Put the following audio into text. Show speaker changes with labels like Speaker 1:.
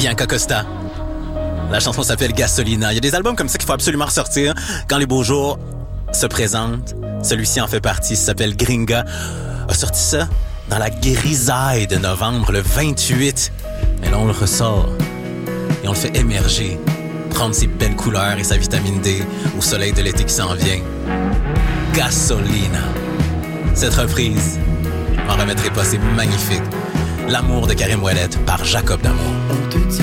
Speaker 1: Bianca Costa. La chanson s'appelle Gasolina. Il y a des albums comme ça qu'il faut absolument ressortir quand les beaux jours se présentent. Celui-ci en fait partie, ça s'appelle Gringa. A sorti ça dans la grisaille de novembre, le 28. Mais là, on le ressort et on le fait émerger, prendre ses belles couleurs et sa vitamine D au soleil de l'été qui s'en vient. Gasolina. Cette reprise, je m'en remettrai pas, c'est magnifique. L'amour de Karim Ouellet par Jacob D'Amour.
Speaker 2: On te dit